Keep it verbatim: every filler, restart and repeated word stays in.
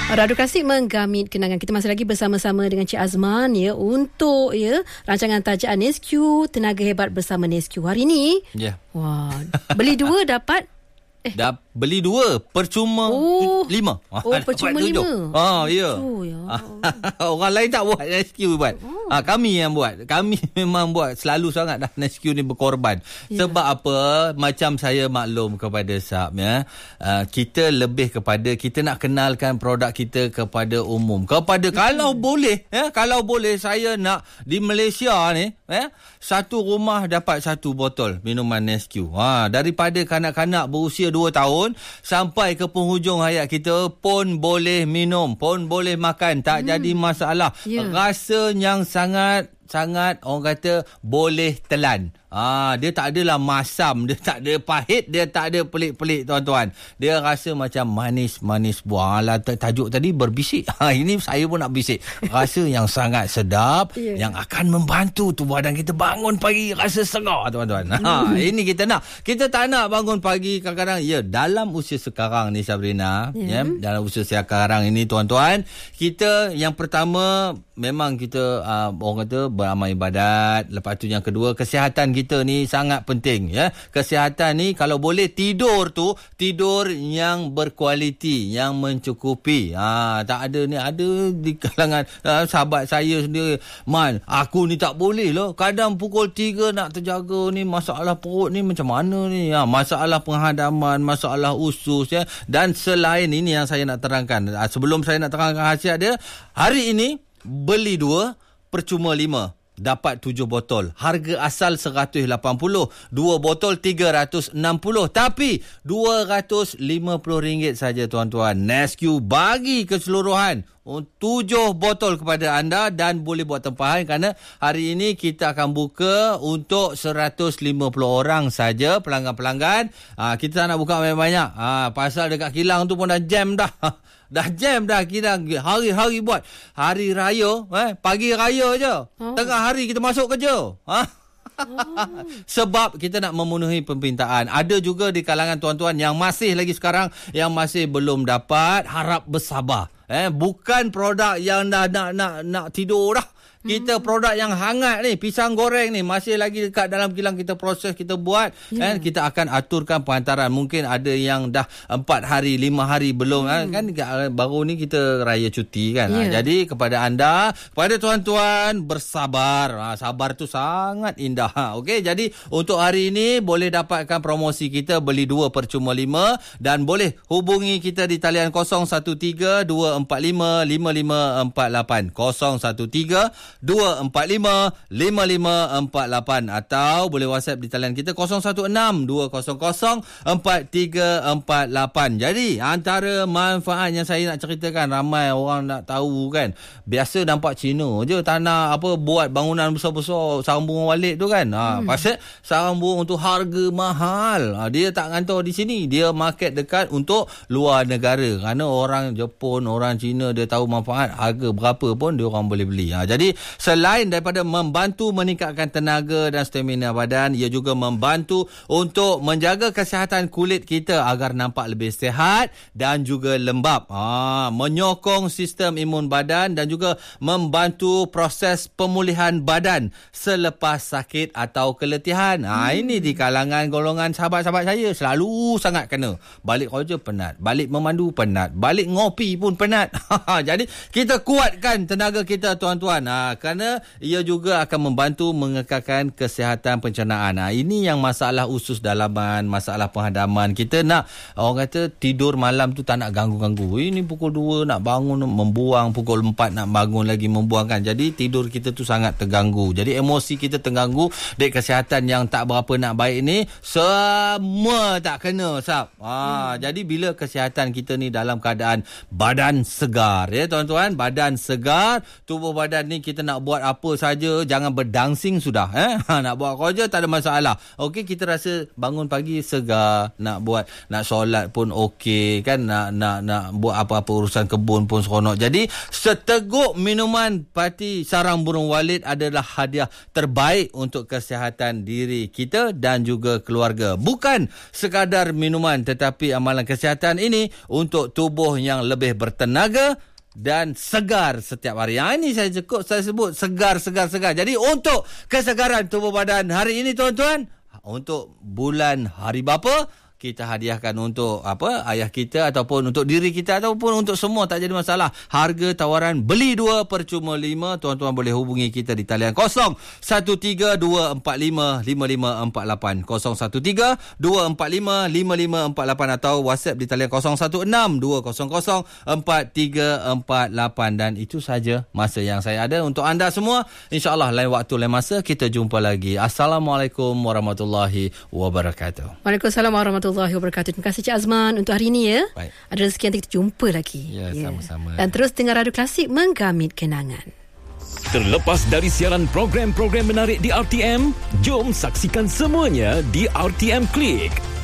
Radu Klasik menggamit kenangan. Kita masih lagi bersama-sama dengan Cik Azman ya untuk ya rancangan tajaan Nescue Tenaga Hebat bersama Nescue hari ni. Ya. Yeah. Wah, beli dua dapat Eh. Dah beli dua percuma oh. lima. Oh, percuma lima. Oh, ya. Oh, ya. Orang lain tak buat Nescue buat. Oh. Ha, kami yang buat. Kami memang buat selalu sangat dah Nescue ni berkorban. Ya. Sebab apa? Macam saya maklum kepada Sab ya. Uh, kita lebih kepada kita nak kenalkan produk kita kepada umum. Kepada hmm. kalau boleh ya, kalau boleh saya nak di Malaysia ni ya, satu rumah dapat satu botol minuman Nescue. Ha, daripada kanak-kanak berusia dua tahun sampai ke penghujung hayat kita pun boleh minum, pun boleh makan, tak hmm. jadi masalah. Yeah. Rasa yang sangat sangat orang kata boleh telan. Ah, dia tak adalah masam, dia tak ada pahit, dia tak ada pelik-pelik tuan-tuan. Dia rasa macam manis-manis buah. Alah, tajuk tadi berbisik. Ha, ini saya pun nak bisik. Rasa yang sangat sedap yeah. yang akan membantu tubuh badan kita bangun pagi rasa segar tuan-tuan. Ha, ini kita nak. Kita tak nak bangun pagi kadang-kadang ya dalam usia sekarang ni Sabrina, yeah. ya, dalam usia sekarang ini tuan-tuan, kita yang pertama memang kita uh, orang kata beramal ibadat, lepas tu yang kedua kesihatan kita ni sangat penting ya. Kesihatan ni kalau boleh tidur tu tidur yang berkualiti, yang mencukupi. Ha, tak ada ni ada di kalangan uh, sahabat saya sendiri, Man, aku ni tak boleh lah. Kadang pukul tiga nak terjaga ni masalah perut ni macam mana ni? Ha, masalah penghadaman, masalah usus ya. Dan selain ini yang saya nak terangkan. Uh, sebelum saya nak terangkan khasiat dia, hari ini beli dua percuma lima. Dapat tujuh botol. Harga asal seratus lapan puluh. Dua botol tiga ratus enam puluh. Tapi dua ratus lima puluh ringgit saja tuan-tuan. Nescue bagi keseluruhan tujuh botol kepada anda dan boleh buat tempahan kerana hari ini kita akan buka untuk seratus lima puluh orang saja pelanggan-pelanggan. Ha, kita tak nak buka banyak-banyak. Ha, pasal dekat kilang tu pun dah jam dah. Dah jam dah kita hari-hari buat. Hari raya, eh, pagi raya je. Oh. Tengah hari kita masuk kerja. Ha? Oh. Sebab kita nak memenuhi permintaan. Ada juga di kalangan tuan-tuan yang masih lagi sekarang yang masih belum dapat, harap bersabar. Eh, bukan produk yang dah nak nak nak tidur dah. Kita produk yang hangat ni, pisang goreng ni masih lagi dekat dalam kilang kita proses, kita buat yeah. kan, kita akan aturkan penghantaran. Mungkin ada yang dah empat hari, lima hari belum hmm. kan, baru ni kita raya cuti kan. Yeah. Ha, jadi kepada anda, kepada tuan-tuan bersabar. Ha, sabar tu sangat indah. Ha, okey, jadi untuk hari ini boleh dapatkan promosi kita beli dua percuma lima dan boleh hubungi kita di talian kosong satu tiga dua empat lima lima lima empat lapan kosong satu tiga dua empat lima lima lima empat lapan atau boleh WhatsApp di talian kita kosong satu enam dua kosong kosong empat tiga empat lapan. Jadi antara manfaat yang saya nak ceritakan, ramai orang nak tahu kan, biasa nampak Cina je tanah apa buat bangunan besar-besar sarang burung walit tu kan. Ha, hmm. pasal sarang burung tu harga mahal. Ha, dia tak hantar di sini, dia market dekat untuk luar negara kerana orang Jepun, orang Cina dia tahu manfaat, harga berapa pun dia orang boleh beli. Ha, jadi selain daripada membantu meningkatkan tenaga dan stamina badan, ia juga membantu untuk menjaga kesihatan kulit kita agar nampak lebih sihat dan juga lembap. Ha, menyokong sistem imun badan dan juga membantu proses pemulihan badan selepas sakit atau keletihan. Ha, hmm. ini di kalangan golongan sahabat-sahabat saya selalu sangat kena. Balik kerja penat, balik memandu penat, balik ngopi pun penat. Jadi kita kuatkan tenaga kita tuan-tuan. Ha, kerana ia juga akan membantu mengekalkan kesihatan pencernaan. Ha, ini yang masalah usus dalaman, masalah penghadaman. Kita nak, orang kata tidur malam tu tak nak ganggu-ganggu. Ini pukul dua nak bangun membuang, pukul empat nak bangun lagi membuangkan. Jadi tidur kita tu sangat terganggu. Jadi emosi kita terganggu. Dek kesihatan yang tak berapa nak baik ni semua tak kena, Sab. Ha, hmm. Jadi bila kesihatan kita ni dalam keadaan badan segar, ya tuan-tuan, badan segar, tubuh badan ni kita kita nak buat apa saja, jangan berdancing sudah. Eh? Nak buat kerja tak ada masalah. Okey, kita rasa bangun pagi segar, nak buat, nak solat pun okey kan, nak nak nak buat apa-apa urusan kebun pun seronok. Jadi seteguk minuman Parti Sarang Burung Walid adalah hadiah terbaik untuk kesihatan diri kita dan juga keluarga. Bukan sekadar minuman, tetapi amalan kesihatan ini untuk tubuh yang lebih bertenaga dan segar setiap hari. Yang ini saya cukup saya sebut segar, segar, segar. Jadi untuk kesegaran tubuh badan hari ini tuan-tuan, untuk bulan hari bapa, kita hadiahkan untuk apa, ayah kita ataupun untuk diri kita ataupun untuk semua, tak jadi masalah. Harga tawaran beli dua percuma lima. Tuan-tuan boleh hubungi kita di talian kosong satu tiga dua empat lima lima lima empat lapan, kosong satu tiga dua empat lima lima lima empat lapan, atau WhatsApp di talian kosong satu enam dua kosong kosong empat tiga empat lapan. Dan itu saja masa yang saya ada untuk anda semua. InsyaAllah lain waktu lain masa kita jumpa lagi. Assalamualaikum warahmatullahi wabarakatuh. Waalaikumsalam warahmatullahi wabarakatuh. Terima kasih Cik Azman untuk hari ini ya. Baik. Ada rezeki nanti kita jumpa lagi. Ya, ya, sama-sama. Dan terus dengar Radio Klasik menggamit kenangan. Terlepas dari siaran program-program menarik di R T M, jom saksikan semuanya di R T M Klik.